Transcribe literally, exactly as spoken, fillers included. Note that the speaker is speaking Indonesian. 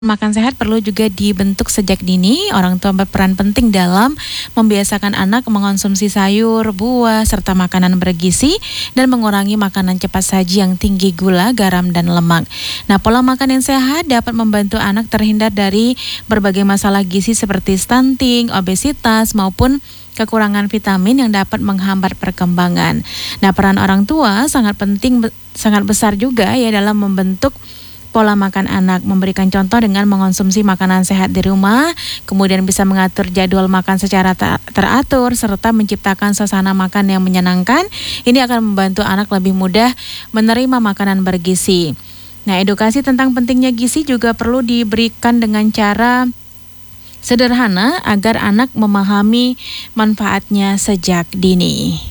Makan sehat perlu juga dibentuk sejak dini. Orang tua berperan penting dalam membiasakan anak mengonsumsi sayur, buah, serta makanan bergizi dan mengurangi makanan cepat saji yang tinggi gula, garam, dan lemak. Nah, pola makan yang sehat dapat membantu anak terhindar dari berbagai masalah gizi seperti stunting, obesitas, maupun kekurangan vitamin yang dapat menghambat perkembangan. Nah, peran orang tua sangat penting, sangat besar juga ya dalam membentuk pola makan anak, memberikan contoh dengan mengonsumsi makanan sehat di rumah, kemudian bisa mengatur jadwal makan secara teratur, serta menciptakan suasana makan yang menyenangkan. Ini akan membantu anak lebih mudah menerima makanan bergizi. Nah, edukasi tentang pentingnya gizi juga perlu diberikan dengan cara sederhana agar anak memahami manfaatnya sejak dini.